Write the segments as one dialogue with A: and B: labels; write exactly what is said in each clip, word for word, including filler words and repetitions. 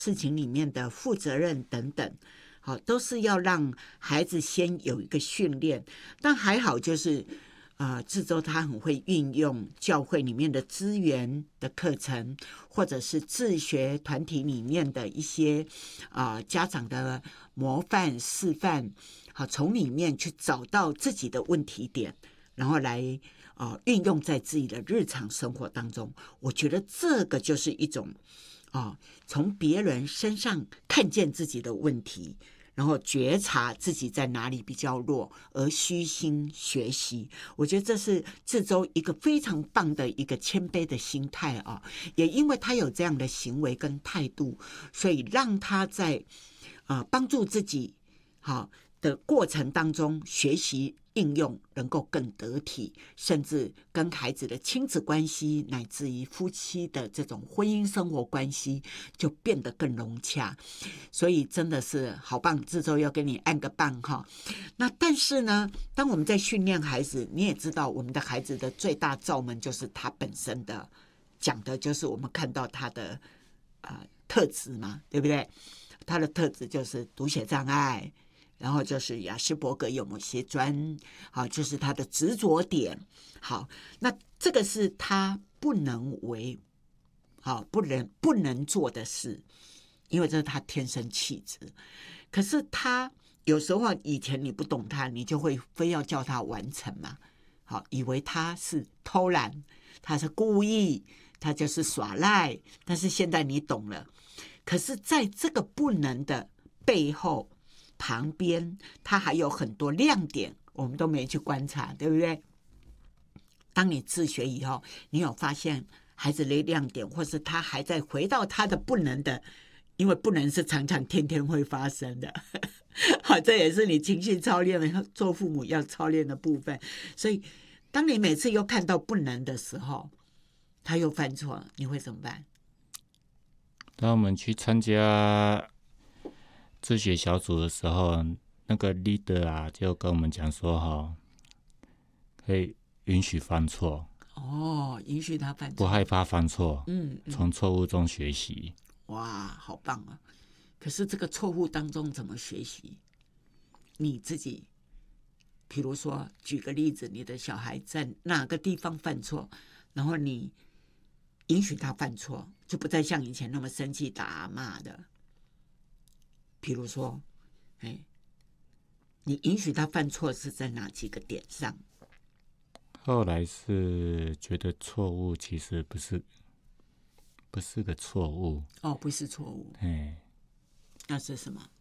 A: 事情里面的负责任等等，好，都是要让孩子先有一个训练。但还好就是呃，志州他很会运用教会里面的资源的课程，或者是自学团体里面的一些呃家长的模范示范，好，从里面去找到自己的问题点，然后来呃运用在自己的日常生活当中。我觉得这个就是一种哦，从别人身上看见自己的问题，然后觉察自己在哪里比较弱，而虚心学习。我觉得这是志州一个非常棒的一个谦卑的心态啊！也因为他有这样的行为跟态度，所以让他在呃帮助自己好的过程当中学习应用能够更得体，甚至跟孩子的亲子关系乃至于夫妻的这种婚姻生活关系就变得更融洽。所以真的是好棒，志州要给你按个棒哈。那但是呢，当我们在训练孩子，你也知道我们的孩子的最大罩门就是他本身的，讲的就是我们看到他的呃特质嘛，对不对？他的特质就是读写障碍，然后就是亚斯伯格有某些专，好，就是他的执着点。好，那这个是他不能为，好，不能不能做的事，因为这是他天生气质。可是他有时候以前你不懂他，你就会非要叫他完成嘛，好，以为他是偷懒，他是故意，他就是耍赖。但是现在你懂了，可是在这个不能的背后旁边，它还有很多亮点，我们都没去观察，对不对？当你自学以后，你有发现孩子的亮点，或是他还在回到他的不能的，因为不能是常常天天会发生的好，这也是你情绪操练的做父母要操练的部分。所以当你每次又看到不能的时候，他又犯错，你会怎么办？
B: 当我们去参加自学小组的时候，那个 leader 啊，就跟我们讲说哈，可以允许犯错，
A: 哦，允许他犯错，
B: 不害怕犯错，
A: 嗯，嗯
B: 从错误中学习。
A: 哇，好棒啊！可是这个错误当中怎么学习？你自己，比如说举个例子，你的小孩在哪个地方犯错，然后你允许他犯错，就不再像以前那么生气打骂的。比如说，哎，你允许他犯错是在哪几个点上？
B: 后来是觉得错误其实不是不是个错误
A: 哦，不是错误，
B: 哎，
A: 那是什么？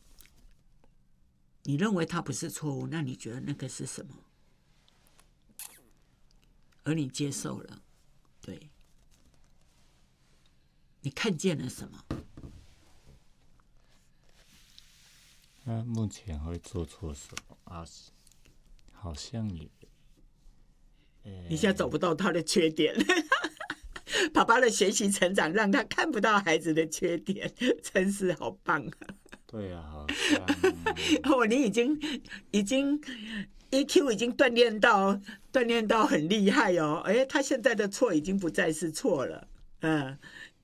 A: 你认为它不是错误，那你觉得那个是什么？而你接受了，对，你看见了什么？
B: 他目前会做错什么啊？好像也，
A: 你现在找不到他的缺点。爸爸的学习成长让他看不到孩子的缺点，真是好棒啊！
B: 对啊，好像
A: 哦，你已经已经 E Q 已经锻炼到锻炼到很厉害哦。哎，他现在的错已经不再是错了，嗯。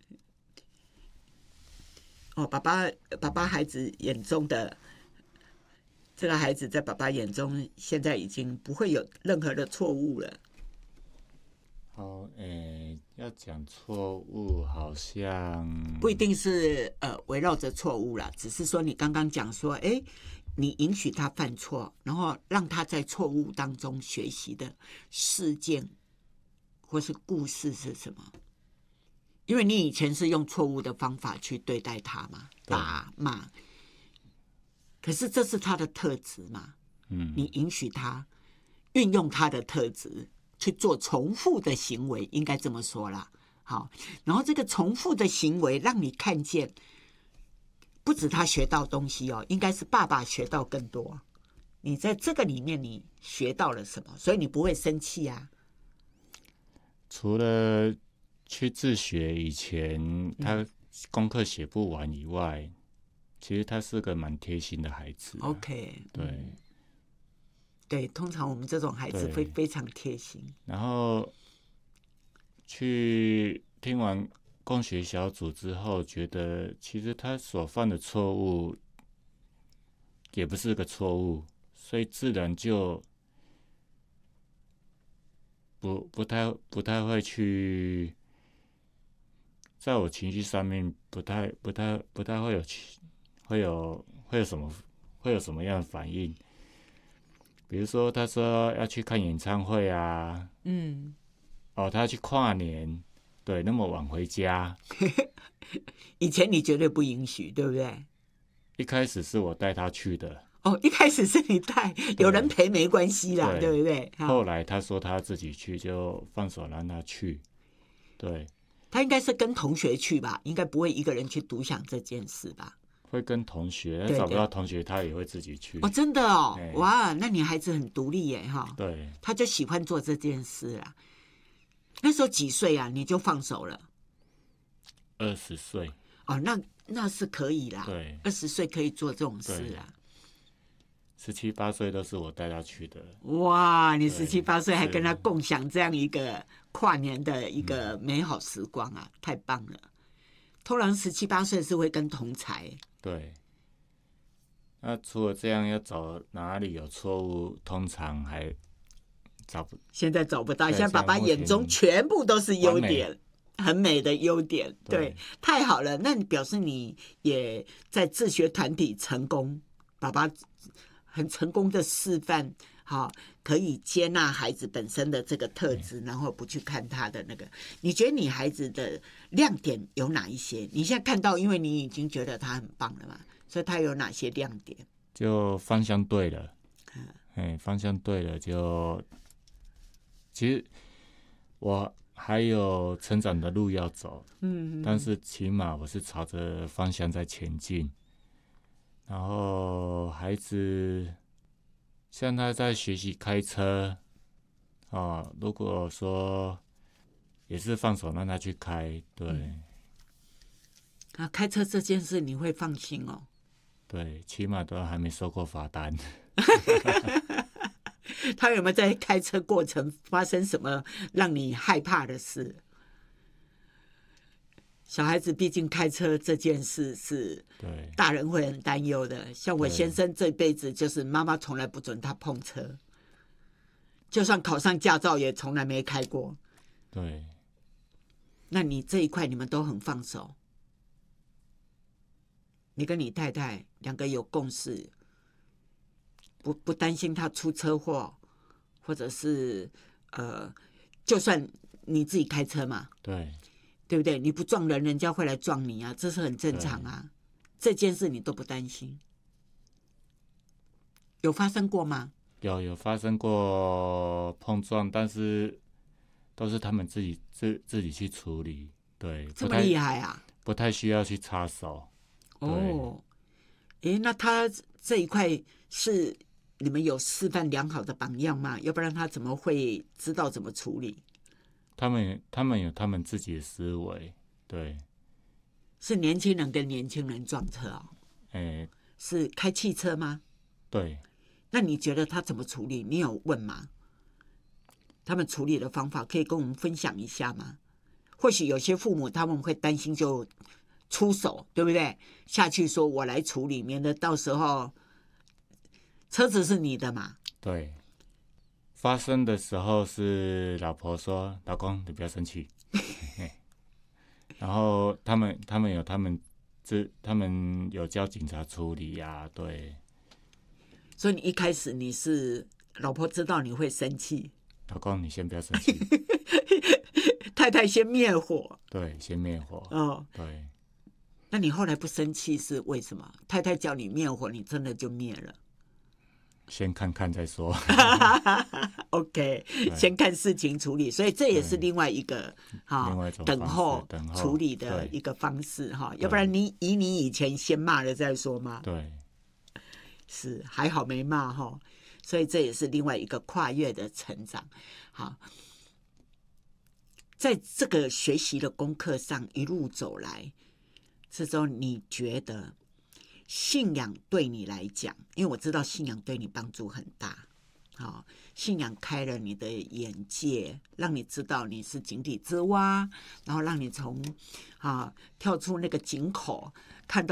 A: 哦，爸爸爸爸孩子眼中的这个孩子，在爸爸眼中现在已经不会有任何的错误了。
B: 好，诶，要讲错误，好像
A: 不一定是呃围绕着错误啦，只是说你刚刚讲说，哎，你允许他犯错，然后让他在错误当中学习的事件或是故事是什么？因为你以前是用错误的方法去对待他嘛，打骂，可是这是他的特质嘛，
B: 嗯，
A: 你允许他运用他的特质去做重复的行为，应该这么说啦。好，然后这个重复的行为让你看见，不止他学到东西哦，应该是爸爸学到更多。你在这个里面你学到了什么？所以你不会生气啊。
B: 除了去自学以前他功课写不完以外，嗯、其实他是个蛮贴心的孩子、啊。
A: OK，
B: 对、
A: 嗯，对，通常我们这种孩子会非常贴心。
B: 然后去听完共学小组之后，觉得其实他所犯的错误也不是个错误，所以自然就不不太不太会去，在我情绪上面不太不太不太会有会有会有什么会有什么样的反应。比如说，他说要去看演唱会啊，嗯，哦，他要去跨年，对，那么晚回家。
A: 以前你绝对不允许，对不对？
B: 一开始是我带他去的。
A: 哦，一开始是你带，有人陪没关系啦， 对, 对不对？
B: 后来他说他自己去，就放手让他去。对，
A: 他应该是跟同学去吧，应该不会一个人去独享这件事吧？
B: 会跟同学，找不到同学他也会自己去。
A: 哦，真的哦，哇，那你孩子很独立耶，哈。
B: 对，
A: 他就喜欢做这件事啦。那时候几岁啊？你就放手了？
B: 二十岁。
A: 哦，那那是可以啦。
B: 对，
A: 二十岁可以做这种事啦。
B: 十七八岁都是我带他去的。
A: 哇，你十七八岁还跟他共享这样一个跨年的一个美好时光啊，嗯、太棒了！通常十七八岁是会跟同才。
B: 对。那除了这样，要找哪里有错误，通常还找不。
A: 现在找不到，现在爸爸眼中全部都是优点，很美的优点。对，对，太好了。那你表示你也在自学团体成功，爸爸很成功的示范，好，可以接纳孩子本身的这个特质，然后不去看他的那个。你觉得你孩子的亮点有哪一些？你现在看到，因为你已经觉得他很棒了嘛，所以他有哪些亮点？
B: 就方向对了，哎，方向对了，就其实我还有成长的路要走，嗯，但是起码我是朝着方向在前进。然后孩子像他在学习开车，哦，如果说也是放手让他去开，对，嗯、
A: 啊，开车这件事你会放心哦。
B: 对，起码都还没收过罚单。
A: 他有没有在开车过程发生什么让你害怕的事？小孩子毕竟开车这件事是大人会很担忧的。像我先生这辈子就是妈妈从来不准他碰车，就算考上驾照也从来没开过。
B: 对，
A: 那你这一块你们都很放手。你跟你太太两个有共识，不不担心他出车祸，或者是呃，就算你自己开车嘛，
B: 对，
A: 对不对？你不撞人，人家会来撞你啊，这是很正常啊。这件事你都不担心，有发生过吗？
B: 有有发生过碰撞，但是都是他们自己自自己去处理，对，
A: 这么厉害啊！
B: 不太需要去插手。
A: 哦，诶，那他这一块是你们有示范良好的榜样吗？要不然他怎么会知道怎么处理？
B: 他们他们有他们自己的思维，对。
A: 是年轻人跟年轻人撞车哦？
B: 欸、
A: 是开汽车吗？
B: 对。
A: 那你觉得他怎么处理？你有问吗？他们处理的方法可以跟我们分享一下吗？或许有些父母他们会担心就出手，对不对？下去说我来处理，免得到时候车子是你的嘛。
B: 对，发生的时候是老婆说：“老公，你不要生气。”然后他们他们有他们这他们有叫警察处理啊，对。
A: 所以你一开始你是老婆知道你会生气，
B: 老公你先不要生气，
A: 太太先灭火。
B: 对，先灭火。
A: 哦，
B: 对。
A: 那你后来不生气是为什么？太太叫你灭火，你真的就灭了？
B: 先看看再说。
A: OK， 先看事情处理，所以这也是另外一个哈等候处理的一个方式哈。要不然你以你以前先骂了再说嘛。
B: 对，
A: 是还好没骂哈，所以这也是另外一个跨越的成长。好，在这个学习的功课上一路走来。这时候你觉得信仰对你来讲，因为我知道信仰对你帮助很大， 好，信仰开了你的眼界，让你知道你是井底之蛙，然后让你从啊跳出那个井口，